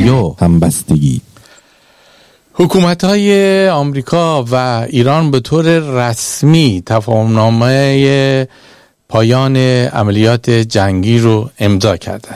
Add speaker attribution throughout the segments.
Speaker 1: رادیو همبستگی.
Speaker 2: حکومت‌های آمریکا و ایران به طور رسمی تفاهمنامه پایان عملیات جنگی رو امضا کردن.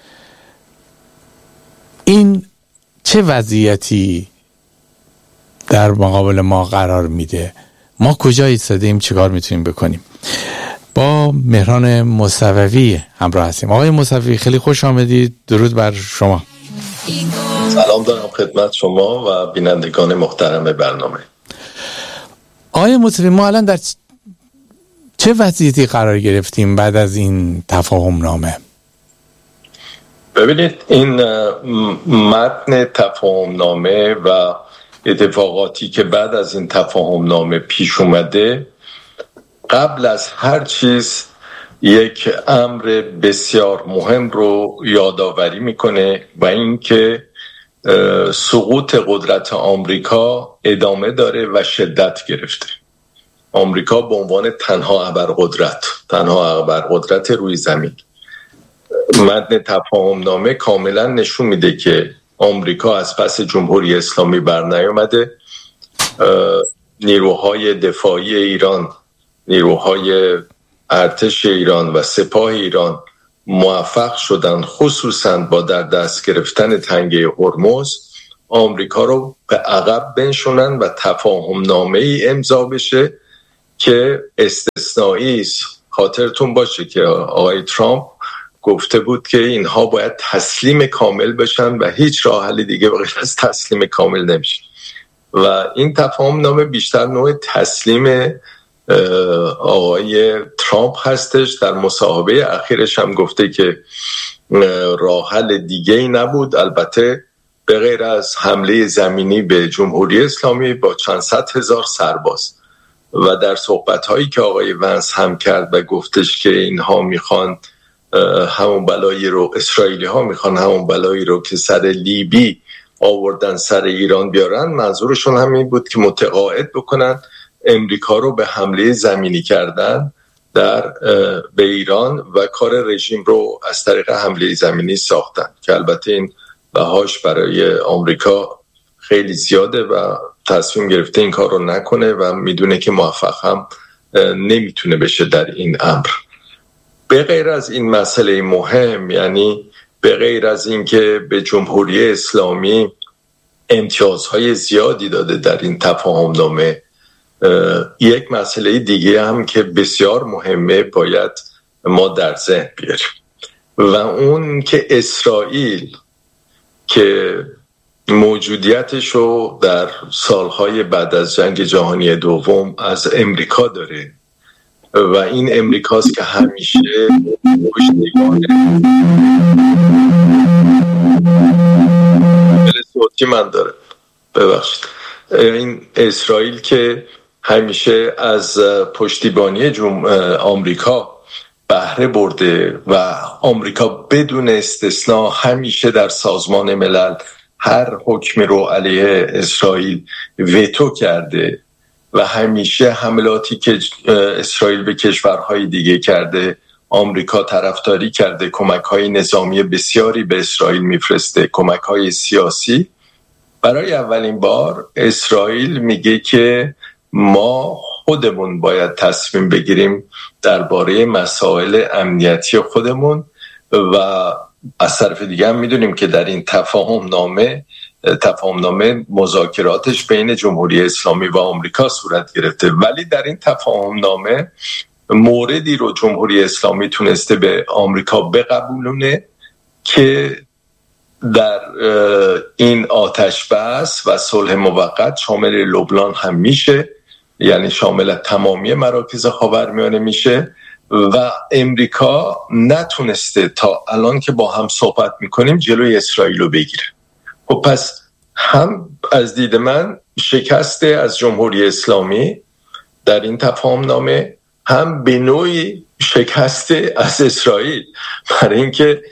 Speaker 2: این چه وضعیتی در مقابل ما قرار میده؟ ما کجا ایستادیم؟ چیکار میتونیم بکنیم؟ با مهران موسوی همراه هستیم. آقای موسوی خیلی خوش آمدید. درود بر شما.
Speaker 3: سلام دارم خدمت شما و بینندگان محترم برنامه.
Speaker 2: آقای موسوی، ما الان در چه وضعیتی قرار گرفتیم بعد از این تفاهم نامه؟
Speaker 3: ببینید، این متن تفاهم نامه و اتفاقاتی که بعد از این تفاهم نامه پیش اومده قبل از هر چیز یک امر بسیار مهم رو یادآوری میکنه و اینکه سقوط قدرت آمریکا ادامه داره و شدت گرفته. آمریکا به عنوان تنها ابرقدرت روی زمین. متن تفاهم نامه کاملا نشون میده که آمریکا از پس جمهوری اسلامی برنیامده. نیروهای دفاعی ایران، نیروهای ارتش ایران و سپاه ایران موفق شدن خصوصا با در دست گرفتن تنگه هرمز آمریکا رو به عقب بنشونن و تفاهم نامه ای امضا بشه که استثنایی است. خاطرتون باشه که آقای ترامپ گفته بود که اینها باید تسلیم کامل بشن و هیچ راه حل دیگه بغیر از تسلیم کامل نمیشه و این تفاهم نامه بیشتر نوع تسلیم آقای ترامپ هستش. در مصاحبه اخیرش هم گفته که راه حل دیگه ای نبود، البته به غیر از حمله زمینی به جمهوری اسلامی با چند صد هزار سرباز. و در صحبت‌هایی که آقای ونس هم کرد و گفتش که اینها میخوان همون بلایی رو، اسرائیلی ها میخوان همون بلایی رو که سر لیبی آوردن سر ایران بیارن، منظورشون همین بود که متقاعد بکنن امریکا رو به حمله زمینی کردن به ایران و کار رژیم رو از طریق حمله زمینی ساختن که البته این بهاش برای آمریکا خیلی زیاده و تصمیم گرفته این کار رو نکنه و میدونه که موفق هم نمیتونه بشه در این امر. به غیر از این مسئله مهم، یعنی به غیر از این که به جمهوری اسلامی امتیازهای زیادی داده در این تفاهم نامه، یک مسئله دیگه هم که بسیار مهمه باید ما در ذهن بیاریم و اون که اسرائیل که موجودیتش رو در سالهای بعد از جنگ جهانی دوم از امریکا داره و این امریکاست که همیشه پشتیبان صوتی من داره ببخشید این اسرائیل که همیشه از پشتیبانی آمریکا بهره برده و آمریکا بدون استثناء همیشه در سازمان ملل هر حکمی رو علیه اسرائیل ویتو کرده و همیشه حملاتی که اسرائیل به کشورهای دیگه کرده آمریکا طرفداری کرده، کمک‌های نظامی بسیاری به اسرائیل میفرسته، کمک‌های سیاسی. برای اولین بار اسرائیل میگه که ما خودمون باید تصمیم بگیریم درباره مسائل امنیتی خودمون و از طرف دیگه هم میدونیم که در این تفاهم نامه مذاکراتش بین جمهوری اسلامی و آمریکا صورت گرفته، ولی در این تفاهم نامه موردی رو جمهوری اسلامی تونسته به آمریکا بقبولونه که در این آتش بس و صلح موقت شامل لبنان هم میشه، یعنی شامل تمامی مراکز خاورمیانه میشه و امریکا نتونسته تا الان که با هم صحبت میکنیم جلوی اسرائیل رو بگیره. خب پس هم از دید من شکسته از جمهوری اسلامی در این تفاهم نامه، هم به نوعی شکسته از اسرائیل، برای اینکه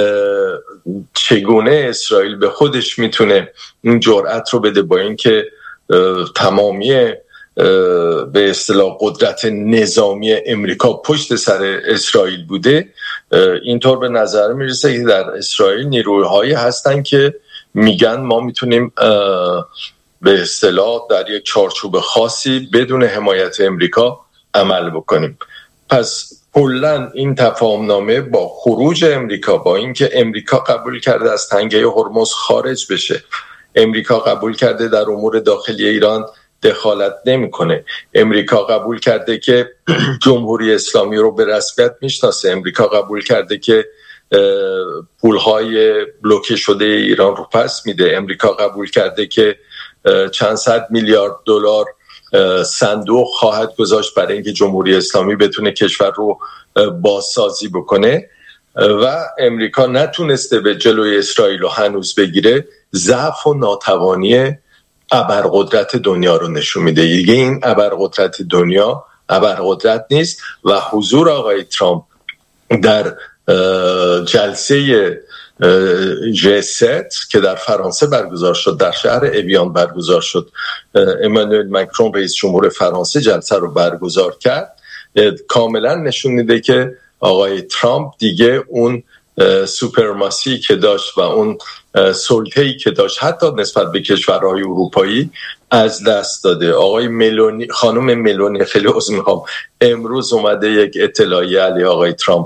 Speaker 3: چگونه اسرائیل به خودش میتونه این جرأت رو بده با اینکه تمامی به اصطلاح قدرت نظامی امریکا پشت سر اسرائیل بوده. اینطور به نظر میرسه که در اسرائیل نیروهایی هستن که میگن ما میتونیم به اصطلاح در یک چارچوب خاصی بدون حمایت امریکا عمل بکنیم. پس کلاً این تفاهمنامه با خروج امریکا، با اینکه امریکا قبول کرده از تنگه هرمز خارج بشه، امریکا قبول کرده در امور داخلی ایران دخالت نمیکنه، امریکا قبول کرده که جمهوری اسلامی رو به رسمیت میشناسه، امریکا قبول کرده که پولهای بلوکه شده ایران رو پس میده، امریکا قبول کرده که چند صد میلیارد دلار صندوق خواهد گذاشت برای اینکه جمهوری اسلامی بتونه کشور رو بازسازی بکنه و امریکا نتونسته به جلوی اسرائیل رو هنوز بگیره، ضعف و ناتوانی ابرقدرت دنیا رو نشون میده. دیگه این ابرقدرت دنیا ابرقدرت نیست و حضور آقای ترامپ در جلسه G7 که در فرانسه برگزار شد، در شهر اویان برگزار شد، امانوئل مکرون رئیس جمهور فرانسه جلسه رو برگزار کرد، کاملا نشون میده که آقای ترامپ دیگه اون سوپرماسی که داشت و اون سلطه‌ای که داشت حتی نسبت به کشورهای اروپایی از دست داده. آقای ملونی، خانم ملونی، خیلی عذر میخوام، امروز اومده یک اطلاعیه علی آقای ترامپ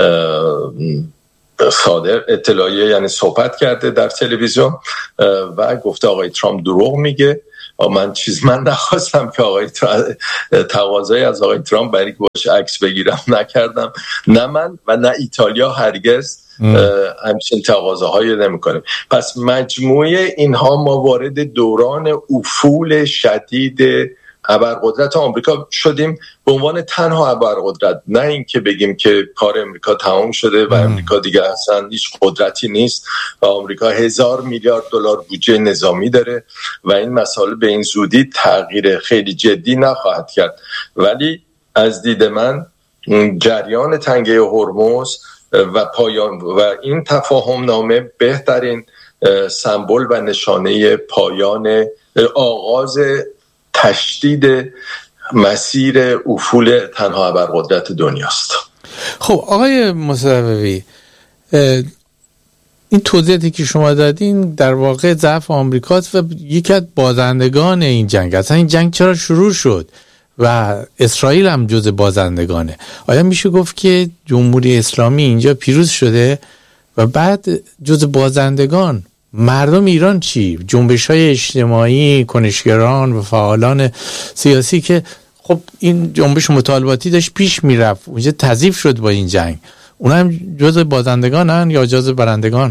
Speaker 3: صادر، اطلاعیه یعنی صحبت کرده در تلویزیون و گفته آقای ترامپ دروغ میگه. من نخواستم که آقای تقاضای از آقای ترامپ برای که باشه عکس بگیرم نکردم، نه من و نه ایتالیا هرگز همچین تقاضاهایی نمی‌کنیم. پس مجموعه اینها ما وارد دوران افول شدید ابرقدرت آمریکا شدیم به عنوان تنها ابرقدرت، نه اینکه بگیم که کار امریکا تمام شده و امریکا دیگه اصلا هیچ قدرتی نیست و آمریکا 1000 میلیارد دلار بودجه نظامی داره و این مسئله به این زودی تغییر خیلی جدی نخواهد کرد. ولی از دید من جریان تنگه هرمز و پایان و این تفاهم نامه بهترین سمبل و نشانه پایان آغاز تشدید مسیر افول تنها ابرقدرت دنیاست.
Speaker 2: خب آقای مصطفی، این توضیحاتی که شما دادین در واقع ضعف آمریکاست و یکی از بازندگان این جنگ. اصلا این جنگ چرا شروع شد و اسرائیل هم جز بازندگانه؟ آیا میشه گفت که جمهوری اسلامی اینجا پیروز شده و بعد جز بازندگان مردم ایران چی؟ جنبش‌های اجتماعی، کنشگران و فعالان سیاسی که خب این جنبش مطالباتی داشت پیش میرفت، اونجا تضعیف شد با این جنگ، اون هم جز بازندگانن یا جز برندگان؟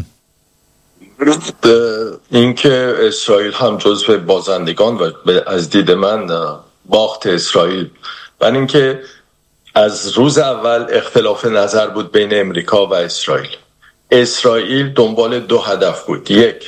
Speaker 3: این که اسرائیل هم جز بازندگان و از دید من باخت اسرائیل، برای اینکه از روز اول اختلاف نظر بود بین امریکا و اسرائیل. اسرائیل دنبال 2 هدف بود، یک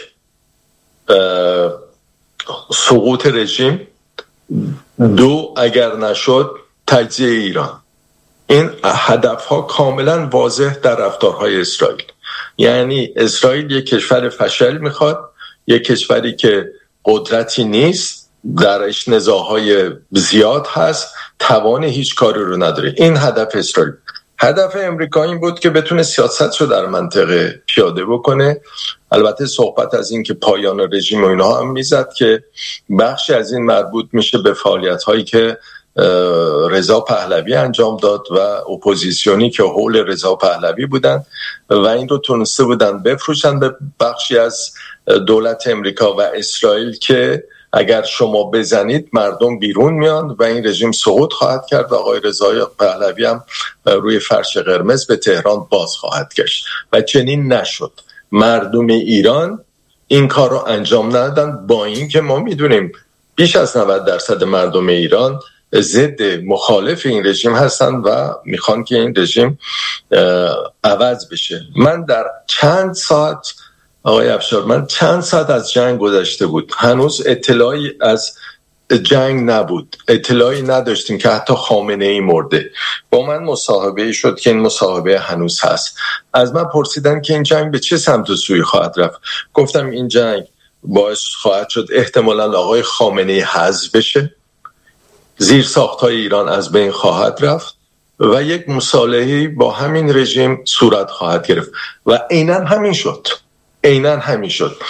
Speaker 3: سقوط رژیم، 2 اگر نشد تجزیه ایران. این هدفها کاملا واضح در رفتارهای اسرائیل. یعنی اسرائیل یک کشور فشل میخواد، یک کشوری که قدرتی نیست، درش نزاعهای زیاد هست، توان هیچ کاری رو نداره. این هدف اسرائیل. هدف امریکا این بود که بتونه سیاست رو در منطقه پیاده بکنه. البته صحبت از این که پایان رژیم و اینها هم میزد که بخشی از این مربوط میشه به فعالیت هایی که رضا پهلوی انجام داد و اپوزیسیونی که حول رضا پهلوی بودن و این رو تونسته بودن بفروشن به بخشی از دولت امریکا و اسرائیل که اگر شما بزنید مردم بیرون میان و این رژیم سقوط خواهد کرد و آقای رضا پهلوی هم روی فرش قرمز به تهران باز خواهد گشت و چنین نشد. مردم ایران این کار رو انجام ندادن، با این که ما میدونیم بیش از 90% مردم ایران ضد مخالف این رژیم هستن و میخوان که این رژیم عوض بشه. من در چند ساعت آقای افشار، چند ساعت از جنگ گذشته بود، هنوز اطلاعی از جنگ نبود، اطلاعی نداشتیم که حتی خامنه ای مرده. با من مصاحبه شد که این مصاحبه هنوز هست. از من پرسیدن که این جنگ به چه سمت و سوی خواهد رفت. گفتم این جنگ باعث خواهد شد احتمالاً آقای خامنه ای حذف بشه، زیر ساختای ایران از بین خواهد رفت و یک مصالحه‌ای با همین رژیم صورت خواهد گرفت و عیناً همین شد.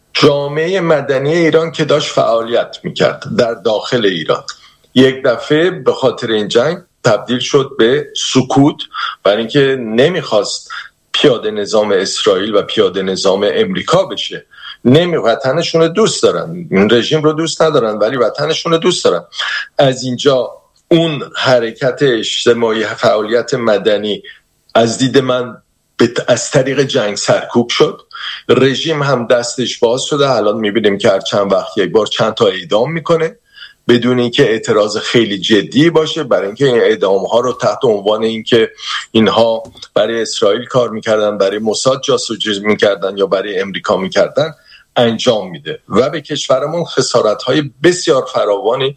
Speaker 3: جامعه مدنی ایران که داشت فعالیت میکرد در داخل ایران، یک دفعه به خاطر این جنگ تبدیل شد به سکوت، برای اینکه نمیخواست پیاده نظام اسرائیل و پیاده نظام امریکا بشه. وطنشون رو دوست دارن، این رژیم رو دوست ندارن، ولی وطنشون رو دوست دارن. از اینجا اون حرکت اجتماعی، فعالیت مدنی از دید من از طریق جنگ سرکوب شد. رژیم هم دستش باز شده. الان میبینیم که هر چند وقت یک بار چند تا اعدام میکنه بدون اینکه اعتراض خیلی جدی باشه، برای اینکه این اعدام ها رو تحت عنوان اینکه اینها برای اسرائیل کار میکردن، برای موساد جاسوسی میکردن یا برای امریکا میکردن انجام میده و به کشورمون خسارت های بسیار فراوانی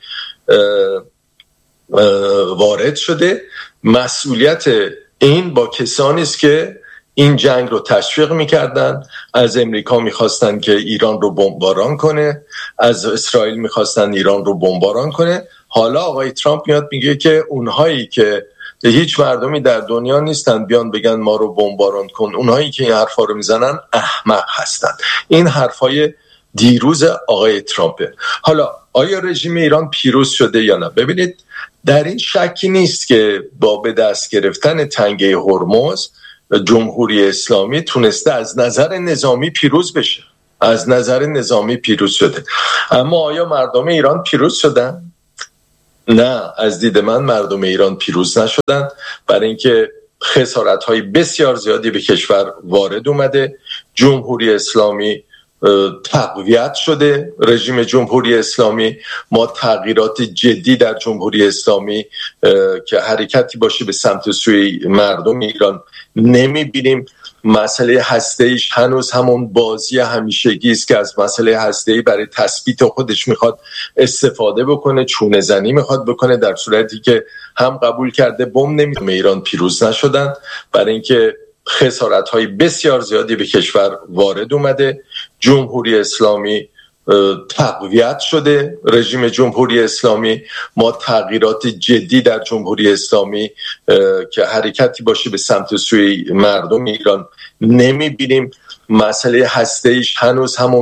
Speaker 3: وارد شده. مسئولیت این با کسانی است که این جنگ رو تشویق میکردن. از امریکا میخواستن که ایران رو بمباران کنه، از اسرائیل میخواستن ایران رو بمباران کنه. حالا آقای ترامپ میاد میگه که اونهایی که هیچ مردمی در دنیا نیستن بیان بگن ما رو بمباران کن، اونهایی که این حرفا رو میزنن احمق هستن. این حرفای دیروز آقای ترامپه. حالا آیا رژیم ایران پیروز شده یا نه؟ ببینید، در این شکی نیست که با به دست گرفتن تنگه هرمز جمهوری اسلامی تونسته از نظر نظامی پیروز بشه، از نظر نظامی پیروز شده. اما آیا مردم ایران پیروز شدن؟ نه، از دید من مردم ایران پیروز نشدن، برای اینکه خسارت‌های بسیار زیادی به کشور وارد اومده. جمهوری اسلامی تقویت شده، رژیم جمهوری اسلامی. ما تغییرات جدی در جمهوری اسلامی که حرکتی باشه به سمت سوی مردم ایران نمیبینیم. مسئله هسته‌ایش هنوز همون بازی همیشگی است که از مسئله هسته‌ای برای تثبیت خودش میخواد استفاده بکنه، چونه زنی میخواد بکنه، در صورتی که هم قبول کرده بم نمیتونه. ایران پیروز نشدن، برای اینکه خسارت‌های بسیار زیادی به کشور وارد اومده. جمهوری اسلامی تقویت شده، رژیم جمهوری اسلامی. ما تغییرات جدی در جمهوری اسلامی که حرکتی باشه به سمت سوی مردم ایران نمیبینیم. مسئله هسته‌ایش هنوز همون